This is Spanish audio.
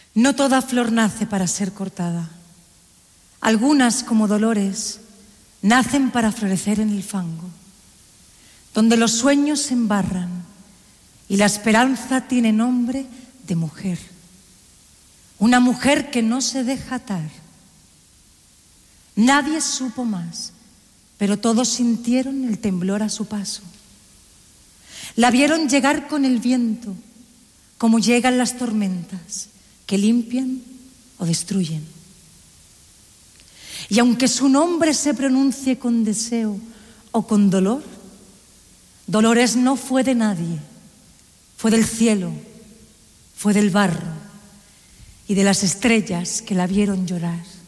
No toda flor nace para ser cortada. Algunas, como Dolores, nacen para florecer en el fango, donde los sueños se embarran y la esperanza tiene nombre de mujer. Una mujer que no se deja atar. Nadie supo más, pero todos sintieron el temblor a su paso. La vieron llegar con el viento, como llegan las tormentas, que limpian o destruyen. Y aunque su nombre se pronuncie con deseo o con dolor, Dolores no fue de nadie, fue del cielo, fue del barro y de las estrellas que la vieron llorar.